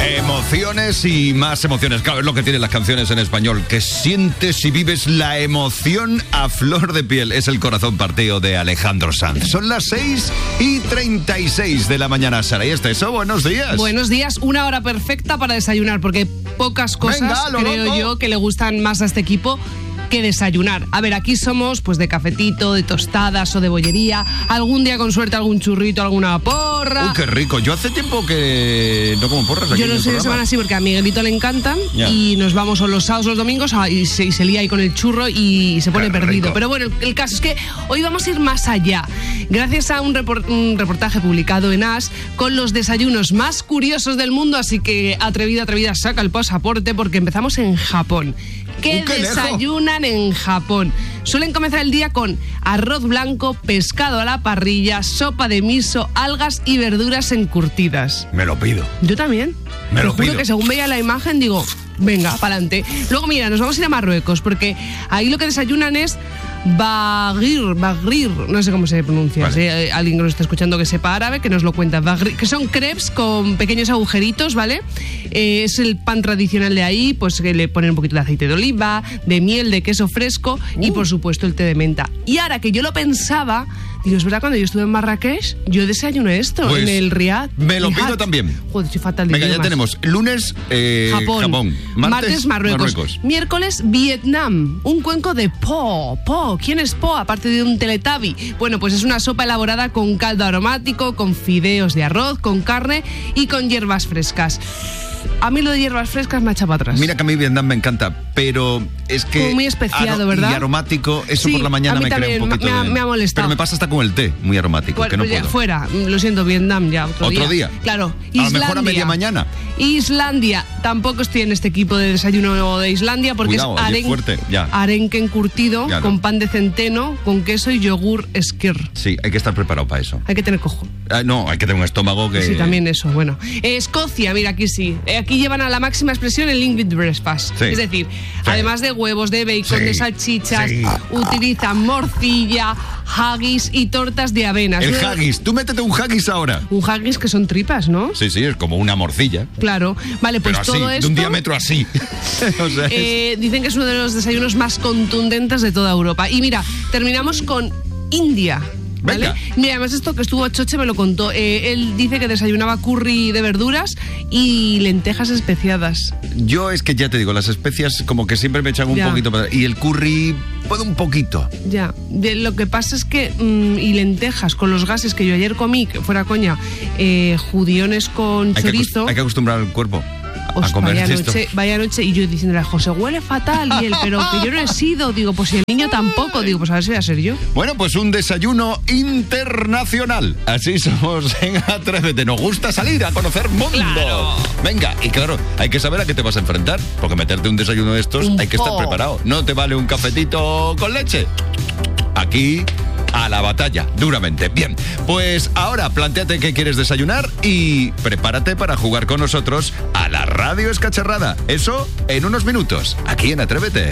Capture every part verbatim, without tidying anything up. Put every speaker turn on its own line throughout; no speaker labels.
Emociones y más emociones. Claro, es lo que tienen las canciones en español. Que sientes y vives la emoción a flor de piel. Es el corazón partido de Alejandro Sanz. Son las seis y treinta y seis de la mañana. Sara y Esteso, buenos días.
Buenos días. Una hora perfecta para desayunar, porque pocas cosas,
Venga, lo
creo
loco.
yo, que le gustan más a este equipo que desayunar. A ver, aquí somos pues de cafetito, de tostadas o de bollería. Algún día con suerte algún churrito, alguna porra.
Uy, qué rico. Yo hace tiempo que no como porras aquí
Yo
en
no
el
soy de
programa.
semana así porque a Miguelito le encantan.
Ya.
Y nos vamos o los sábados o los domingos a- y, se, y se lía ahí con el churro y se pone
Qué
perdido.
rico.
Pero bueno, el, el caso es que hoy vamos a ir más allá. Gracias a un, repor- un reportaje publicado en As con los desayunos más curiosos del mundo. Así que atrevida, atrevida, saca el pasaporte porque empezamos en Japón. ¿Qué
Uh, qué lejos.
desayunan en Japón? Suelen comenzar el día con arroz blanco, pescado a la parrilla, sopa de miso, algas y verduras encurtidas.
Me lo pido.
Yo también.
Me
Te
lo
juro
pido.
que según veía la imagen digo, venga, pa'lante. Luego mira, nos vamos a ir a Marruecos porque ahí lo que desayunan es bagrir, bagrir, no sé cómo se pronuncia.
Vale.
Si hay alguien que nos está escuchando que sepa árabe, que nos lo cuenta. Bagrir, que son crepes con pequeños agujeritos, ¿vale? Eh, es el pan tradicional de ahí, pues que le ponen un poquito de aceite de oliva, de miel, de queso fresco y por supuesto el té de menta. Y ahora que yo lo pensaba, digo, es verdad, cuando yo estuve en Marrakech, yo desayuné esto
Pues,
en el Riad.
me lo
Riad.
pido también.
Joder, soy fatal de
Venga, ya
idiomas.
tenemos lunes eh,
Japón.
Japón.
Martes, Marruecos. Miércoles, Vietnam. Un cuenco de po. Po. ¿Quién es po? Aparte de un teletabi. Bueno, pues es una sopa elaborada con caldo aromático, con fideos de arroz, con carne y con hierbas frescas. A mí lo de hierbas frescas me echa para atrás.
Mira que a mí Vietnam me encanta, pero es que...
Como muy especiado,
aro-
¿verdad?
Y aromático, eso
Sí,
por la mañana
a mí
me crea
también,
un poquito
me ha-
de-
me ha molestado.
Pero me pasa hasta con el té, muy aromático,
Bueno,
que no
pues ya,
puedo.
fuera, lo siento, Vietnam ya, otro,
¿Otro día?
Claro,
A lo mejor a media mañana.
Islandia, tampoco estoy en este equipo de desayuno de Islandia porque
Cuidado,
es
allí es
aren-
fuerte, ya.
arenque encurtido
Ya no.
con pan de centeno, con queso y yogur skir.
Sí, hay que estar preparado para eso.
Hay que tener cojo.
Ah, no, hay que tener un estómago que...
Sí, también eso, bueno. Eh, Escocia, mira, aquí sí. Eh, aquí llevan a la máxima expresión el liquid breakfast.
Sí.
Es decir,
Sí.
además de huevos, de bacon,
Sí.
de salchichas,
Sí.
utilizan morcilla, haggis y tortas de avena.
El
Es una-
haggis, tú métete un haggis ahora.
Un haggis que son tripas, ¿no?
Sí, sí, es como una morcilla.
Claro. Vale, pues
Pero así,
todo
de
esto...
un diámetro así. O sea, es-
eh, dicen que es uno de los desayunos más contundentes de toda Europa. Y mira, terminamos con India. ¿Vale?
Venga.
Mira, además esto que estuvo Choche me lo contó. Eh, él dice que desayunaba curry de verduras y lentejas especiadas.
Yo es que ya te digo, las especias como que siempre me echan un
Ya.
poquito para... Y el curry, puedo un poquito.
Ya, de, lo que pasa es que, mm, y lentejas con los gases que yo ayer comí, que fuera coña, eh, judiones con
Hay que,
chorizo.
acos- hay que acostumbrar al cuerpo a,
Os,
a comer
vaya
esto.
noche, vaya noche, y yo diciéndole a José, huele fatal, y él, pero que yo no he sido, digo, pues si el niño tampoco, digo, pues a ver si voy a ser yo.
Bueno, pues un desayuno internacional. Así somos en Atrévete. Nos gusta salir a conocer mundo.
Claro.
Venga, y claro, hay que saber a qué te vas a enfrentar. Porque meterte un desayuno de estos
Un
hay que estar
po.
preparado. No te vale un cafetito con leche. Aquí a la batalla, duramente. Bien, pues ahora plantéate qué quieres desayunar y prepárate para jugar con nosotros a la radio escacharrada. Eso en unos minutos, aquí en Atrévete.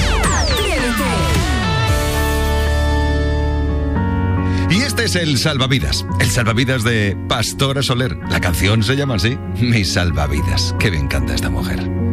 Y este es el Salvavidas, el Salvavidas de Pastora Soler. La canción se llama así, Mi Salvavidas. Que me encanta esta mujer.